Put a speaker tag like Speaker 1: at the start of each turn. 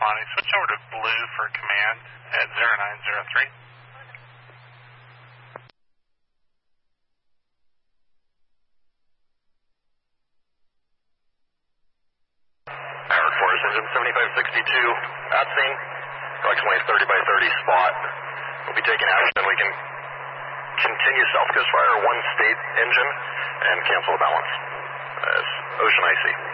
Speaker 1: Monty. Switch over to blue for command at 0903.
Speaker 2: Howard Forest, engine 7562, at scene, approximately 30 by 30 spot. We'll be taking action. We can continue South Coast Fire, one state engine, and cancel the balance. Ocean IC.